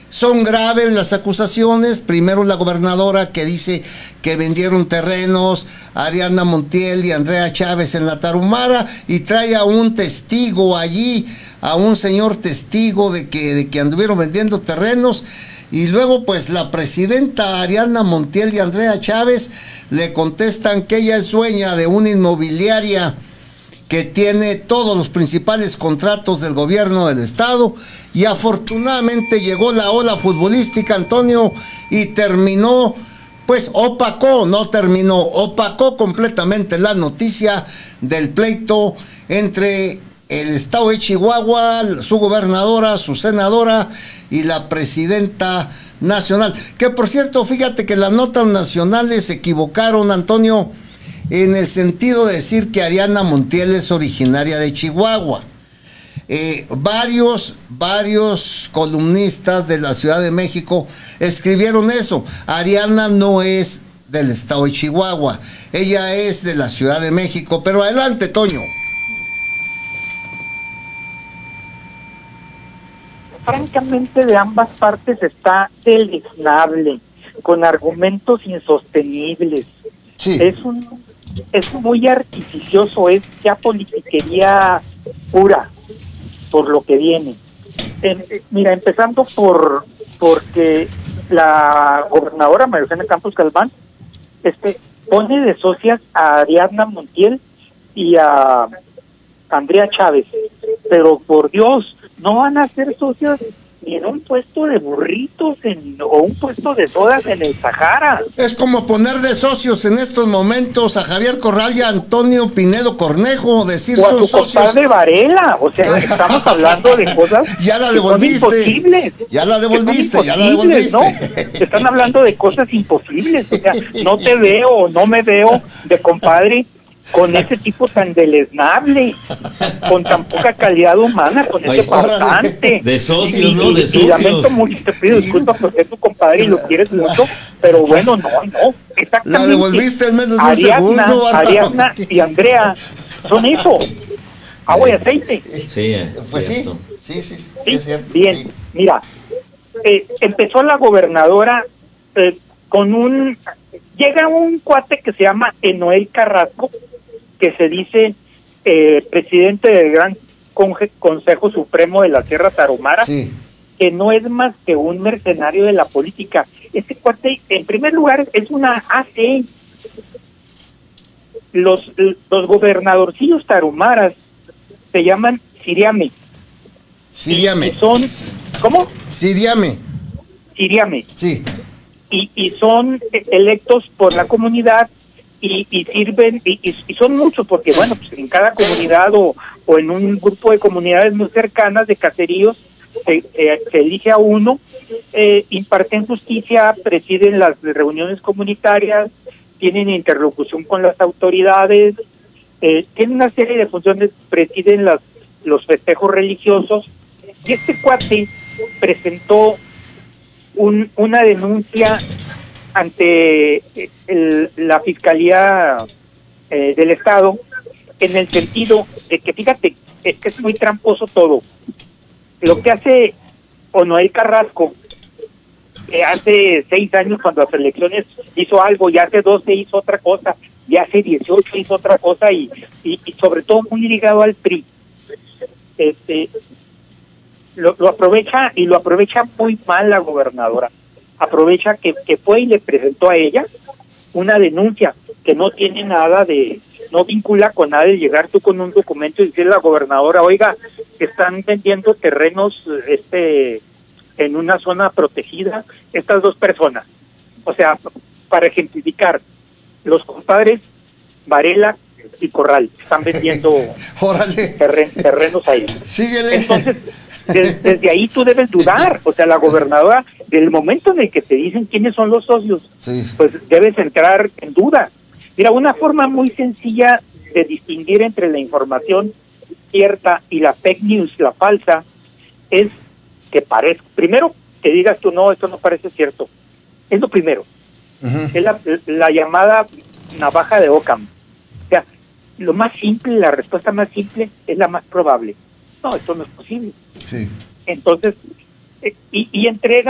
Son graves las acusaciones. Primero la gobernadora, que dice que vendieron terrenos a Ariadna Montiel y Andrea Chávez en la Tarahumara, y trae a un testigo allí, a un señor testigo de que anduvieron vendiendo terrenos. Y luego pues la presidenta Ariadna Montiel y Andrea Chávez le contestan que ella es dueña de una inmobiliaria que tiene todos los principales contratos del gobierno del estado, y afortunadamente llegó la ola futbolística, Antonio, y terminó, pues opacó completamente la noticia del pleito entre el estado de Chihuahua, su gobernadora, su senadora y la presidenta nacional. Que por cierto, fíjate que las notas nacionales se equivocaron, Antonio, en el sentido de decir que Ariadna Montiel es originaria de Chihuahua. Varios columnistas de la Ciudad de México escribieron eso. Ariadna no es del estado de Chihuahua, ella es de la Ciudad de México. Pero adelante, Toño. Francamente, de ambas partes está deleznable, con argumentos insostenibles. Sí. Es muy artificioso, es ya politiquería pura, por lo que viene. Mira, empezando porque la gobernadora María Eugenia Campos Galván pone de socias a Ariadna Montiel y a Andrea Chávez, pero por Dios, no van a ser socios ni en un puesto de burritos o un puesto de sodas en el Sahara. Es como poner de socios en estos momentos a Javier Corral y a Antonio Pinedo Cornejo, decir O a son tu socios. compadre Varela, o sea, estamos hablando de cosas Ya la que devolviste. son imposibles. Ya la devolviste, Que son ya la devolviste. imposibles, ¿no? Están hablando de cosas imposibles, o sea, no te veo, no me veo de compadre con ese tipo tan deleznable, con tan poca calidad humana, con ese farsante. De socios, ¿no? De Y socios. lamento mucho, te pido disculpas porque es tu compadre y lo quieres mucho, pero bueno, no, exactamente. La devolviste en menos de un segundo. Ariadna y Andrea son eso, agua y aceite. Sí, Pues cierto. sí, es cierto. Bien, Sí. mira, empezó la gobernadora llega un cuate que se llama Enoel Carrasco, que se dice presidente del Gran Consejo Supremo de la Sierra Tarahumara, Sí. que no es más que un mercenario de la política. Este cuate, en primer lugar, es una AC. Los gobernadorcillos tarumaras se llaman Siriame. Siriame. Y son, ¿cómo? Siriame. Siriame. Sí. Y son electos por la comunidad y sirven, y son muchos, porque bueno, pues en cada comunidad o en un grupo de comunidades muy cercanas de caseríos se elige a uno, imparten justicia, presiden las reuniones comunitarias, tienen interlocución con las autoridades, tienen una serie de funciones, presiden los festejos religiosos. Y este cuate presentó una denuncia ante la Fiscalía del Estado, en el sentido de que, fíjate, es que es muy tramposo todo. Lo que hace Onoel Carrasco, hace 6 años cuando las elecciones hizo algo, y hace 12 hizo otra cosa, y hace 18 hizo otra cosa, y sobre todo muy ligado al PRI. Lo aprovecha, y lo aprovecha muy mal la gobernadora. Aprovecha que fue y le presentó a ella una denuncia que no tiene nada no vincula con nada de llegar tú con un documento y decirle a la gobernadora, oiga, están vendiendo terrenos en una zona protegida estas 2 personas. O sea, para ejemplificar, los compadres Varela y Corral están vendiendo terrenos ahí. Síguele. Entonces, desde ahí tú debes dudar. O sea, la gobernadora, del momento en el que te dicen quiénes son los socios, Sí. pues debes entrar en duda. Mira, una forma muy sencilla de distinguir entre la información cierta y la fake news, la falsa, es que parezca, primero, que digas tú, no, esto no parece cierto. Es lo primero. Uh-huh. Es la llamada navaja de Occam. O sea, lo más simple, la respuesta más simple es la más probable. No, esto no es posible. Sí. Entonces, y entrega